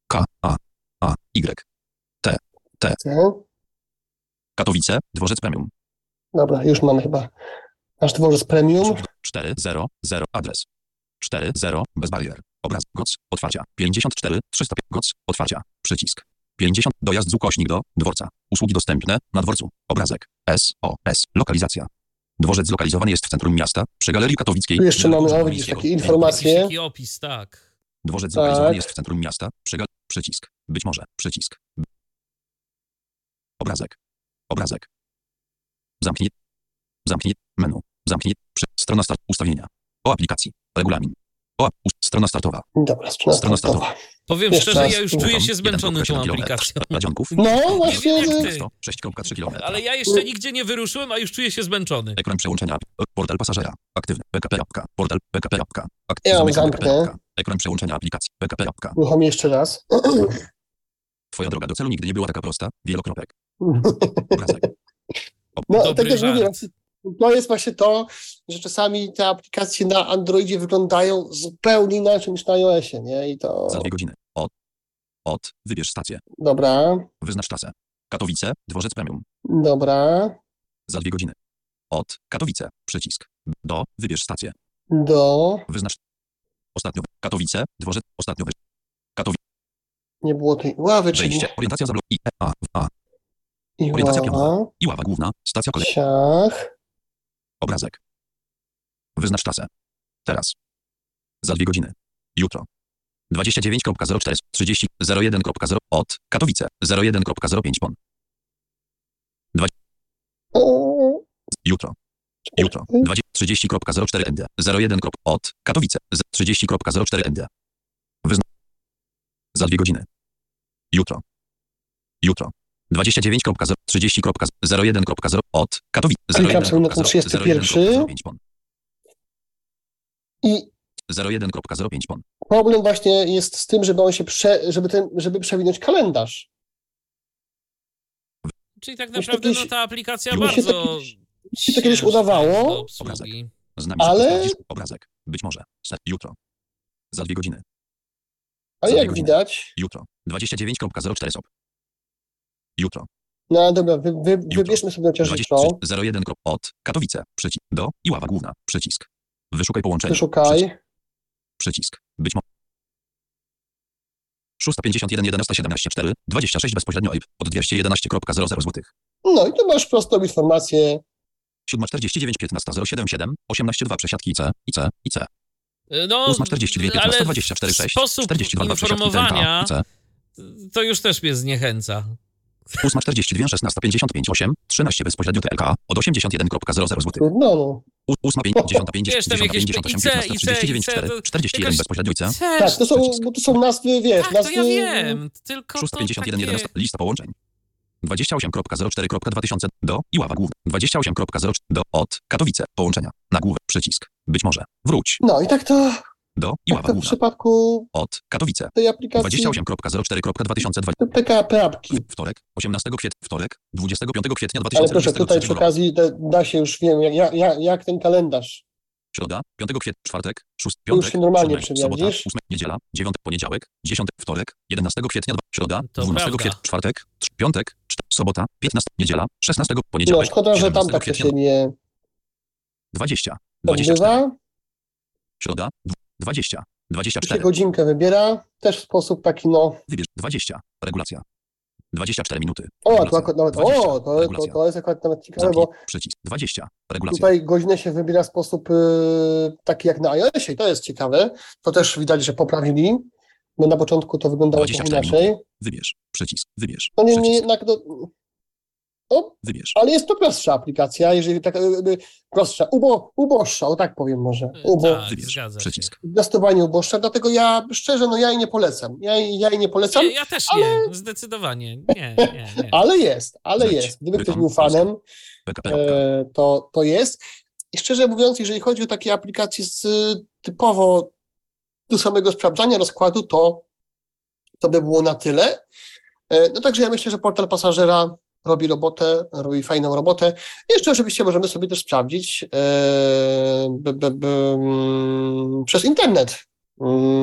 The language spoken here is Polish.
K, A, Y, T, Co? Katowice, dworzec premium. Dobra, już mamy chyba nasz dworzec premium. 400, adres. 40, bez barier. Obraz, GOC, otwarcia. 54, 300, GOC, otwarcia. Przycisk. 50, dojazd z ukośnik do dworca. Usługi dostępne na dworcu. Obrazek. SOS. Lokalizacja. Dworzec zlokalizowany jest w centrum miasta, przy Galerii Katowickiej. Tu jeszcze mamy, widzisz, takie informacje. Taki opis, tak. Dworzec zlokalizowany jest w centrum miasta, przy przycisk. Być może. Przycisk. Obrazek. Obrazek. Zamknij. Zamknij. Menu. Zamknij. Strona start. Ustawienia. O aplikacji. Regulamin. Strona startowa. Dobra, strona startowa. Powiem Jeszcze szczerze, raz. ja już czuję się zmęczony tą aplikacją. No właśnie. Nie wiem jak ty. 6,3 km. Ale ja jeszcze nigdzie nie wyruszyłem, a już czuję się zmęczony. Ekran przełączenia. Portal pasażera. Aktywny. PKP apka. Portal PKP apka. Ja zamknę. Ekran przełączenia aplikacji. PKP apka. Uruchomię jeszcze raz. Twoja droga do celu nigdy nie była taka prosta. Wielokropek. Obrazek. No, Dobry tak jak żart. mówię, to jest właśnie to, że czasami te aplikacje na Androidzie wyglądają zupełnie inaczej niż na iOSie, nie? I to... Za 2 godziny. Wybierz stację. Dobra, Wyznacz trasę. Katowice, dworzec premium. dobra. Za 2 godziny. Katowice, przycisk. Do, wybierz stację. Do... Wyznacz. Ostatnio. Katowice, dworzec, ostatnio. Nie było tej ławy, czyli... Wejście, orientacja za blok. A. I Orientacja ława. pionowa. I ława główna, stacja kolej. Ciach. Obrazek. Wyznacz trasę. Teraz. Za 2 godziny. Jutro. 29.04 30 01.0 Katowice 01.05 PON. Jutro. 30.04 ND 01. Katowice 30.04 ND. Za 2 godziny. Jutro. 29.0 30.01.0 Katowice Klikam sobie na ten 31. I 01.05 PON. problem właśnie jest z tym, żeby on się żeby przewinąć kalendarz. Czyli tak Już naprawdę kiedyś- ta aplikacja już się bardzo... się to kiedyś udawało. do obsługi. Z nami Ale- sprawdzisz obrazek. Być może. Jutro. Za 2 godziny. Ale Za jak 2 godziny. widać... Jutro. 29.04 SOP. Jutro. No dobra, wybierzmy sobie chociaż jutro. 01. Katowice. Przycisk. Do. I ława główna. Przycisk. Wyszukaj połączenie. Wyszukaj. Przycisk. Być może. 651 11 17 4 26 bezpośrednio IP od 211.00 zł. No i tu masz prostą informację. 749 15 077 18 2 przesiadki IC. No, 842 15 ale 24 6 sposób 42 2 przesiadki informowania IC. to już też mnie zniechęca. 842 16 55 8 13 bezpośrednio TLK od 81.00 zł. Trudno, no. 8 50 50 Wiesz, tam 50 jakieś 58 15 39 4 41 jakaś- bezpośrednio IC. Tak, to są nazwy, wiesz, Tak, nazwy... to ja wiem, tylko 651 to 11 takie... lista połączeń. 28.04.2000 do i ława główna. 28.04 do Katowice połączenia. Nagłówek przycisk. Być może. Wróć. No i tak to Do i ława w główna. przypadku Katowice. tej aplikacji 28.04.2020 PKP apki. Wtorek 18 kwietnia. Wtorek 25 kwietnia Ale proszę, 2023 tutaj przy roku. okazji da się już, wiem, jak ten kalendarz. Środa 5 kwietnia. Czwartek 6 To już piątek. się normalnie 7, sobota przewidzisz. 8 niedziela 9 poniedziałek 10 wtorek 11 kwietnia środa To 12 prawda. kwietnia. Czwartek piątek sobota 15 niedziela 16 No, poniedziałek szkoda, że tam 17 tak to kwietnia się nie 20 24 odbywa. środa 20 Tu się 24 godzinkę wybiera, też w sposób taki, no... wybierz 20 regulacja 24 minuty O, regulacja. tu akurat nawet, 20, to jest akurat nawet ciekawe, Zamknij bo przycisk 20 regulacja tutaj godzinę się wybiera w sposób taki jak na iOSie i to jest ciekawe. To też widać, że poprawili, bo na początku to wyglądało trochę 24 inaczej. wybierz przycisk wybierz No nie, przycisk jednak no, wybierz ale jest to prostsza aplikacja, jeżeli tak prostsza, uboższa, o tak powiem może. Tak, wybierz zgadza się. przycisk Zdecydowanie uboższa, dlatego ja szczerze, ja jej nie polecam. Ja jej nie polecam, Nie, ja też nie, zdecydowanie. Nie. ale jest. Zejdź. Gdyby ktoś Wytom, był fanem, PKP apka. to jest. I szczerze mówiąc, jeżeli chodzi o takie aplikacje typowo do samego sprawdzania rozkładu, to by było na tyle. No także ja myślę, że portal pasażera robi robotę, robi fajną robotę. Jeszcze oczywiście możemy sobie też sprawdzić przez internet.